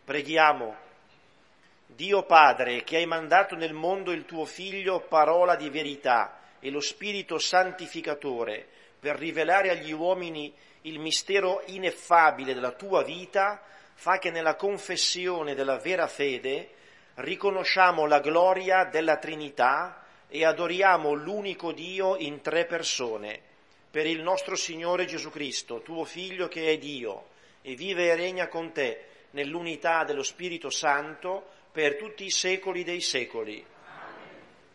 Preghiamo. Dio Padre, che hai mandato nel mondo il tuo Figlio, parola di verità, e lo Spirito santificatore, per rivelare agli uomini il mistero ineffabile della tua vita, fa che nella confessione della vera fede riconosciamo la gloria della Trinità e adoriamo l'unico Dio in tre persone, per il nostro Signore Gesù Cristo, tuo Figlio che è Dio, e vive e regna con te nell'unità dello Spirito Santo per tutti i secoli dei secoli.